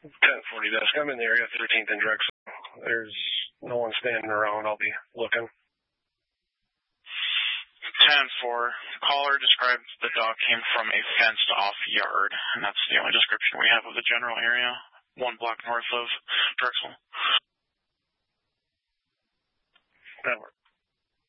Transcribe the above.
1040 desk. I'm in the area, 13th and Drexel. There's no one standing around. I'll be looking. 10-4. Caller described the dog came from a fenced-off yard, and that's the only description we have of the general area, 1 block north of Drexel. That works.